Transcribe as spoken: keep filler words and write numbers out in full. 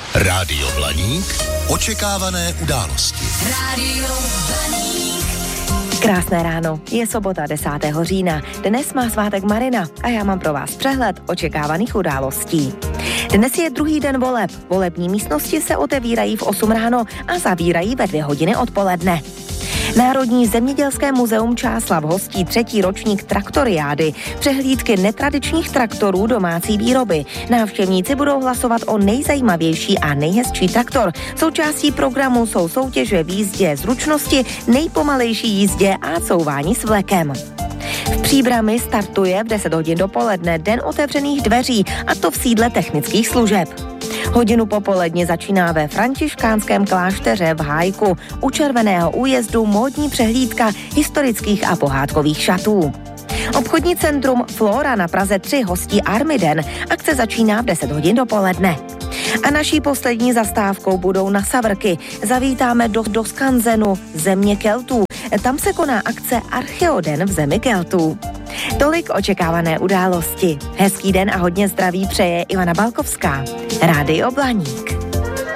Rádio Blaník. Očekávané události. Rádio Blaník. Krásné ráno, je sobota desátého října. Dnes má svátek Marina a já mám pro vás přehled očekávaných událostí. Dnes je druhý den voleb. Volební místnosti se otevírají v osm ráno a zavírají ve dvě hodiny odpoledne. Národní zemědělské muzeum Čáslav hostí třetí ročník traktoriády, přehlídky netradičních traktorů domácí výroby. Návštěvníci budou hlasovat o nejzajímavější a nejhezčí traktor. Součástí programu jsou soutěže v jízdě zručnosti, nejpomalejší jízdě a couvání s vlekem. V Příbrami startuje v deset hodin dopoledne Den otevřených dveří, a to v sídle technických služeb. Hodinu popoledně začíná ve františkánském klášteře v Hájku u Červeného újezdu módní přehlídka historických a pohádkových šatů. Obchodní centrum Flora na Praze tři hostí Armiden. Akce začíná v deset hodin dopoledne. A naší poslední zastávkou budou na Savrky. Zavítáme do, do Skanzenu, země Keltů. Tam se koná akce Archeoden v zemi Keltů. Tolik očekávané události. Hezký den a hodně zdraví přeje Ivana Balkovská. Rádio Blaník.